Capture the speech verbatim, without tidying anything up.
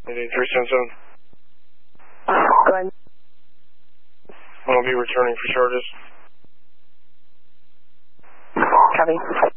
eight three seven seven. Go ahead. I'll be returning for charges. Copy.